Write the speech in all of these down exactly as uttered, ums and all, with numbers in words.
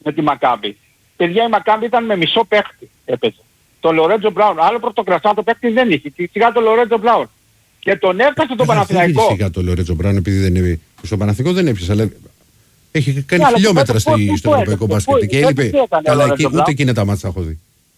με τη Μακάμπι. Παιδιά, η Μακάμπι ήταν με μισό παίχτη έπαιζε. Το Λορέντζο Μπράουν. Άλλο πρωτοκρασάτο παίχτη δεν είχε. Και σιγά το Λορέντζο Μπράουν. Και τον έφτασε τον Παναθηναϊκό. Δεν σιγά το Λορέντζο Μπράουν επειδή δεν είναι. Στο Παναθηναϊκό δεν έπιασε. Αλλά έχει κάνει yeah, χιλιόμετρα στο ευρωπαϊκό μπάσκετ. Και έλειπε. Καλά, εκεί, ούτε εκείνα τα μάτσα έχω δει.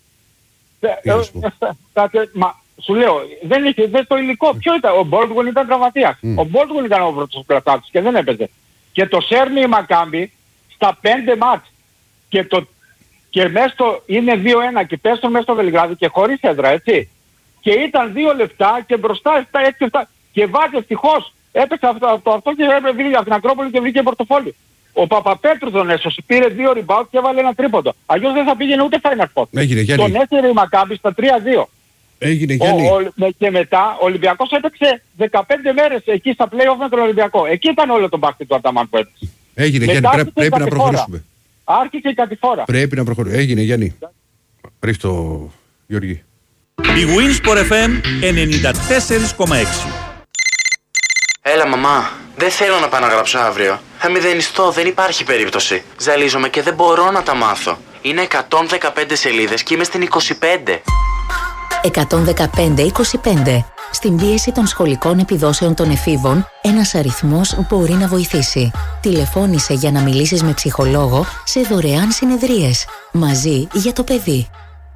Μα σου λέω, δεν είχε δεν το υλικό. Ποιο ήταν, ο Μπόλτγουιν ήταν τραυματίας. Ο Μπόλτγουιν ήταν ο πρωτοκρασάτος και δεν έπαιζε. Και το σέρνει η Μακάμπι στα πέντε μάτς. Και, το, και μέσα στο είναι δύο ένα και πέσουν μέσα στο Βελιγράδι και χωρίς έδρα, έτσι. Και ήταν δύο λεπτά και μπροστά επτά έξι επτά. Και βάζει ευτυχώς. Έπαιξε αυτό, αυτό, αυτό και έπαιξε από την Ακρόπολη και βρήκε πορτοφόλι. Ο Παπαπέτρου τον έσωσε, πήρε δύο rebound και έβαλε ένα τρίποντο. Αλλιώς δεν θα πήγαινε ούτε Final Four. Τον έσαιρε η Μακάμπι στα τρία δύο. Έγινε Γιάννη. Ο, ο, και μετά ο Ολυμπιακός έπαιξε δεκαπέντε μέρες εκεί στα play-off με τον Ολυμπιακό. Εκεί ήταν όλο το μπάσκετ του Αταμάν που έπαιξε. Έγινε Γιάννη, πρέπει, πρέπει να προχωρήσουμε. Άρχισε η κατηφόρα. Πρέπει να προχωρήσουμε. Έγινε Γιάννη. Ρίχτω Γιώργη. Η Winsport εφ εμ ενενήντα τέσσερα κόμμα έξι. Έλα μαμά, δεν θέλω να πάω να γράψω αύριο. Θα μηδενιστώ, δεν υπάρχει περίπτωση. Ζαλίζομαι και δεν μπορώ να τα μάθω. Είναι εκατόν δεκαπέντε σελίδες και είμαι στην είκοσι πέντε. εκατόν δεκαπέντε είκοσι πέντε. Στην πίεση των σχολικών επιδόσεων των εφήβων, ένας αριθμός μπορεί να βοηθήσει. Τηλεφώνησε για να μιλήσεις με ψυχολόγο σε δωρεάν συνεδρίες. Μαζί για το παιδί.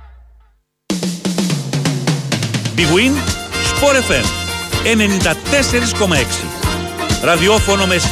Big Win Sport εφ εμ ενενήντα τέσσερα κόμμα έξι. Ραδιόφωνο με